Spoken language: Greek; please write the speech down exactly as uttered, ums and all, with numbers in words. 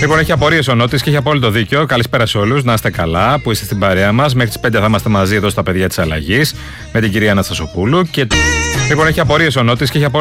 Λοιπόν, έχει απορίες ο Νότης και έχει απόλυτο δίκιο. Καλησπέρα σε όλους. Να είστε καλά που είστε στην παρέα μας. Μέχρι τις πέντε θα είμαστε μαζί εδώ στα παιδιά της Αλλαγής με την κυρία Αναστασοπούλου. Και... Λοιπόν, έχει απορίες ο Νότης και έχει απόλυτο